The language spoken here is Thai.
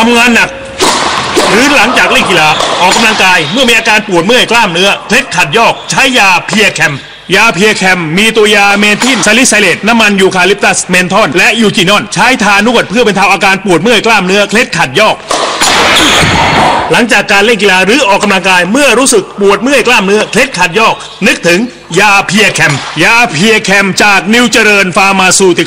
ำงานหนักหรือหลังจากเล่นกีฬาออกกำลังกายเมื่อมีอาการปวดเมื่อยกล้ามเนื้อเคล็ดขัดยอกใช้ยาเพียแคมยาเพียแคมมีตัวยาเมทิลซาลิไซเลตน้ำมันยูคาลิปตัสเมนทอนและยูจินอนใช้ทานวดเพื่อบรรเทาอาการปวดเมื่อยกล้ามเนื้อเคล็ดขัดยอกหลังจากการเล่นกีฬาหรือออกกำลังกายเมื่อรู้สึกปวดเมื่อยกล้ามเนื้อเคล็ดขัดยอกนึกถึงยาเพียแคมยาเพียแคมจากนิวเจริญฟาร์มาซูติ